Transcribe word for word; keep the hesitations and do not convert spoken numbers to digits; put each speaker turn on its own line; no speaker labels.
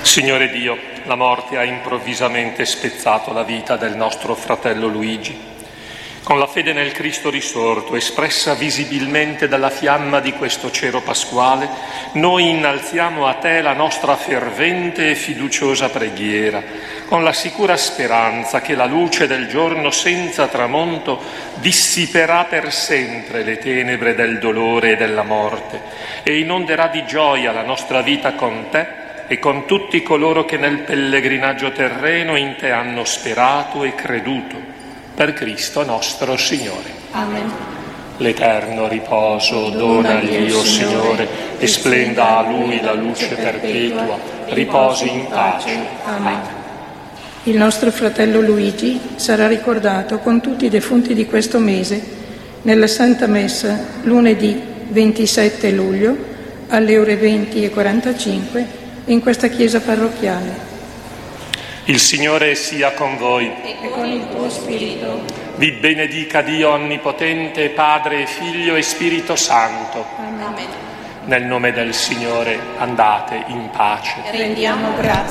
Signore Dio, la morte ha improvvisamente spezzato la vita del nostro fratello Luigi. Con la fede nel Cristo risorto, espressa visibilmente dalla fiamma di questo cero pasquale, noi innalziamo a Te la nostra fervente e fiduciosa preghiera, con la sicura speranza che la luce del giorno senza tramonto dissiperà per sempre le tenebre del dolore e della morte e inonderà di gioia la nostra vita con Te e con tutti coloro che nel pellegrinaggio terreno in Te hanno sperato e creduto. Per Cristo nostro Signore.
Amen.
L'eterno riposo donagli, o Signore, e splenda a Lui la luce perpetua. Riposi in pace.
Amen. Il nostro fratello Luigi sarà ricordato con tutti i defunti di questo mese nella Santa Messa lunedì ventisette luglio alle ore venti e quarantacinque in questa chiesa parrocchiale.
Il Signore sia con voi.
E con il tuo spirito.
Vi benedica Dio Onnipotente, Padre, Figlio e Spirito Santo.
Amen.
Nel nome del Signore andate in pace.
Rendiamo grazie.